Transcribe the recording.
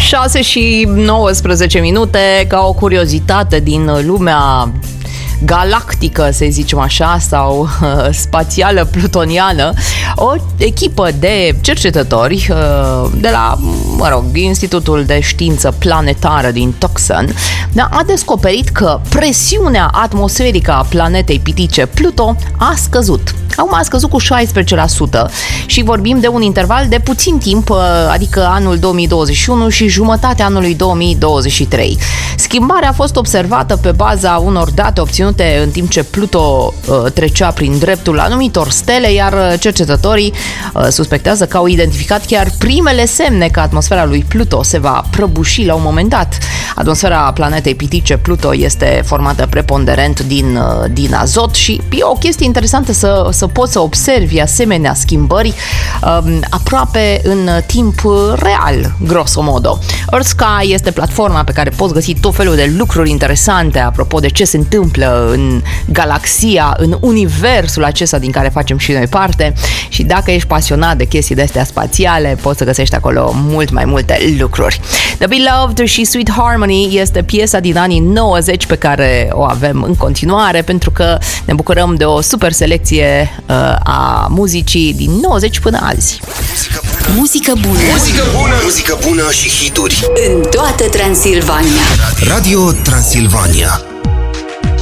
6:19, ca o curiozitate din lumea galactică, să zicem așa, sau spațială plutoniană, o echipă de cercetători de la, Institutul de Știință Planetară din Tucson a descoperit că presiunea atmosferică a planetei pitice Pluto a scăzut. Acum a scăzut cu 16% și vorbim de un interval de puțin timp, adică anul 2021 și jumătatea anului 2023. Schimbarea a fost observată pe baza unor date obținute în timp ce Pluto trecea prin dreptul anumitor stele, iar cercetătorii suspectează că au identificat chiar primele semne că atmosfera lui Pluto se va prăbuși la un moment dat. Atmosfera planetei pitice Pluto este formată preponderent din azot și e o chestie interesantă să poți să observi asemenea schimbări aproape în timp real, grosomodo. EarthSky este platforma pe care poți găsi tot felul de lucruri interesante apropo de ce se întâmplă în galaxia, în universul acesta din care facem și noi parte, și dacă ești pasionat de chestii de astea spațiale, poți să găsești acolo mult mai multe lucruri. The Beloved și Sweet Harmony este piesa din anii 90 pe care o avem în continuare, pentru că ne bucurăm de o super selecție a muzicii din 90 până azi. Muzică bună. Muzică bună. Muzică bună și hituri în toată Transilvania. Radio Transilvania.